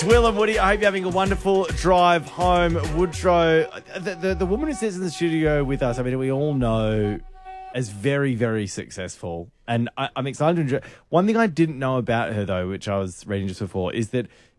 Will and Woody, I hope you're having a wonderful drive home. Woodrow, the woman who sits in the studio with us, I mean, we all know as very, very successful. And I'm excited to enjoy. One thing I didn't know about her, though, which I was reading just before, is that